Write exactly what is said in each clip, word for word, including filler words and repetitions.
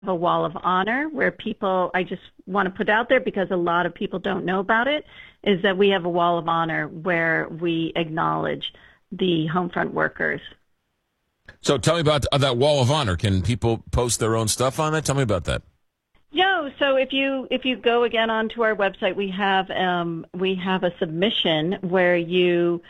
a wall of honor where people, I just want to put out there because a lot of people don't know about it, is that we have a wall of honor where we acknowledge the Homefront workers. So tell me about that wall of honor. Can people post their own stuff on that? Tell me about that. No, so if you if you go again onto our website, we have um, we have a submission where you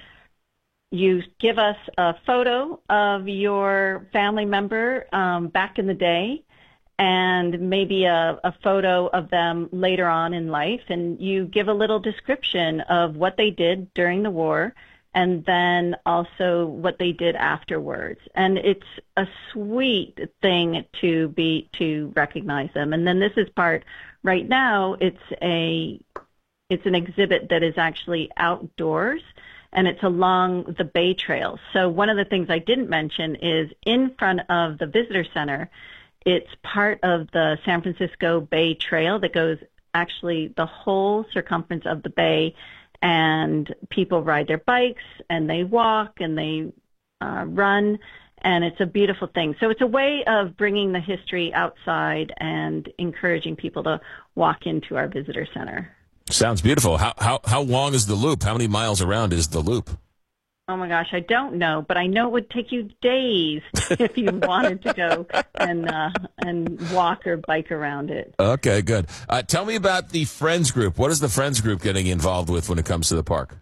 you give us a photo of your family member um, back in the day, and maybe a, a photo of them later on in life, and you give a little description of what they did during the war, and then also what they did afterwards. And it's a sweet thing to be to recognize them. And then this is part, right now, it's a it's an exhibit that is actually outdoors, and it's along the Bay Trail. So one of the things I didn't mention is in front of the visitor center, it's part of the San Francisco Bay Trail that goes actually the whole circumference of the bay, and people ride their bikes and they walk and they uh, run, and it's a beautiful thing. So it's a way of bringing the history outside and encouraging people to walk into our visitor center. Sounds beautiful. How how how long is the loop? How many miles around is the loop? Oh my gosh, I don't know, but I know it would take you days if you wanted to go and uh, and walk or bike around it. Okay, good. Uh, tell me about the Friends Group. What is the Friends Group getting involved with when it comes to the park?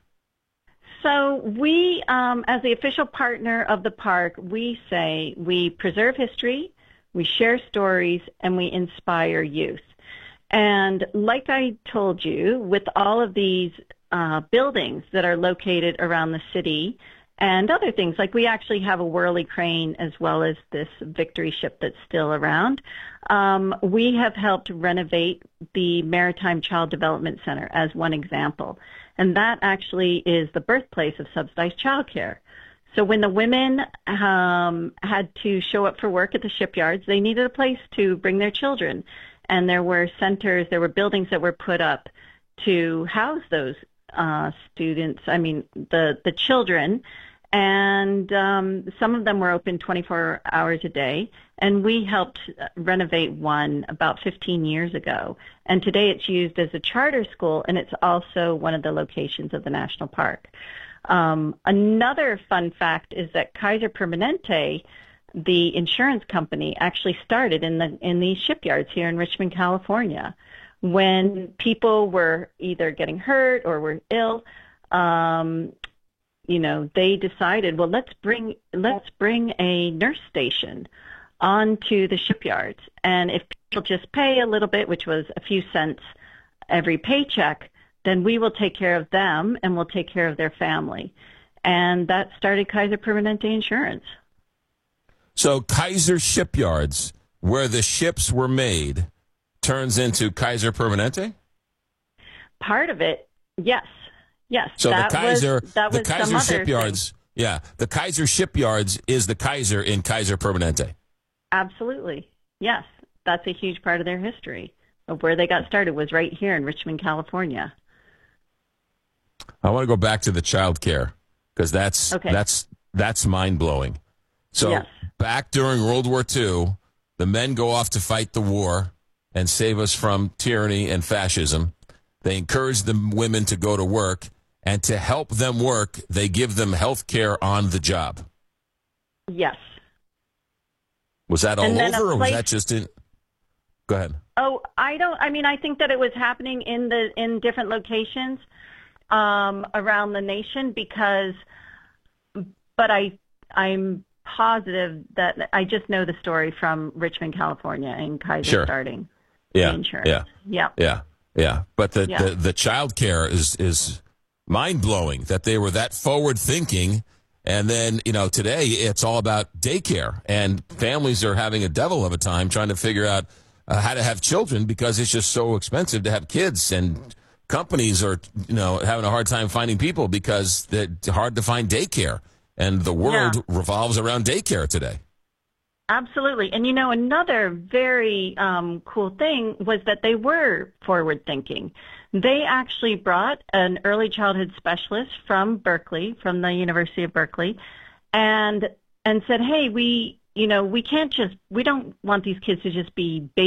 So we, um, as the official partner of the park, we say we preserve history, we share stories, and we inspire youth. And like I told you, with all of these Uh, buildings that are located around the city and other things, like we actually have a whirly crane as well as this Victory ship that's still around. Um, we have helped renovate the Maritime Child Development Center as one example, and that actually is the birthplace of subsidized childcare. So when the women um, had to show up for work at the shipyards, they needed a place to bring their children, and there were centers, there were buildings that were put up to house those uh, students, I mean, the, the children, and um, some of them were open twenty-four hours a day, and we helped renovate one about fifteen years ago. And today it's used as a charter school, and it's also one of the locations of the national park. Um, another fun fact is that Kaiser Permanente, the insurance company, actually started in the in these shipyards here in Richmond, California. When people were either getting hurt or were ill, um, you know, they decided, well, let's bring let's bring a nurse station onto the shipyards, and if people just pay a little bit, which was a few cents every paycheck, then we will take care of them and we'll take care of their family, and that started Kaiser Permanente Insurance. So Kaiser Shipyards, where the ships were made, turns into Kaiser Permanente? Part of it, yes. Yes. So that the Kaiser, was, that the was Kaiser Shipyards, thing. yeah, the Kaiser Shipyards is the Kaiser in Kaiser Permanente. Absolutely. Yes. That's a huge part of their history of where they got started was right here in Richmond, California. I want to go back to the child care because that's, okay. that's, that's mind-blowing. So yes. Back during World War Two, the men go off to fight the war and save us from tyranny and fascism. They encourage the women to go to work, and to help them work, they give them health care on the job. Yes. Was that all over, or was that just in... Go ahead. Oh, I don't... I mean, I think that it was happening in the in different locations um, around the nation because... But I, I'm positive that... I just know the story from Richmond, California, and Kaiser sure. starting. Yeah, insurance. yeah, yeah, yeah, yeah. But the, yeah. the, the child care is, is mind-blowing that they were that forward-thinking. And then, you know, today it's all about daycare. And families are having a devil of a time trying to figure out uh, how to have children because it's just so expensive to have kids. And companies are, you know, having a hard time finding people because it's hard to find daycare. And the world yeah. revolves around daycare today. Absolutely. And, you know, another very um, cool thing was that they were forward-thinking. They actually brought an early childhood specialist from Berkeley, from the University of Berkeley, and and said, hey, we, you know, we can't just, we don't want these kids to just be